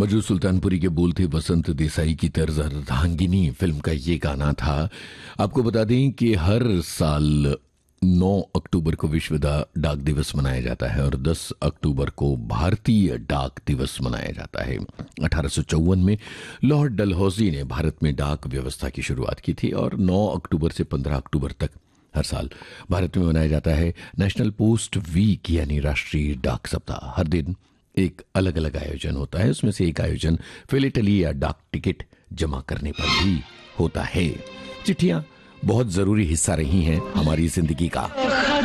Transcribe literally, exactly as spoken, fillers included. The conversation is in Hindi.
मजरू सुल्तानपुरी के बोल थे वसंत देसाई की तर्ज अर्धांगिनी फिल्म का ये गाना था। आपको बता दें कि हर साल नौ अक्टूबर को विश्व डाक दिवस मनाया जाता है और दस अक्टूबर को भारतीय डाक दिवस मनाया जाता है। अठारह सौ चौवन में लॉर्ड डलहौजी ने भारत में डाक व्यवस्था की शुरुआत की थी और नौ अक्टूबर से पंद्रह अक्टूबर तक हर साल भारत में मनाया जाता है नेशनल पोस्ट वीक यानी राष्ट्रीय डाक सप्ताह। हर दिन एक अलग अलग आयोजन होता है, उसमें से एक आयोजन फिलेटली या डाक टिकट जमा करने पर भी होता है। चिट्ठियां बहुत जरूरी हिस्सा रही हैं हमारी जिंदगी का।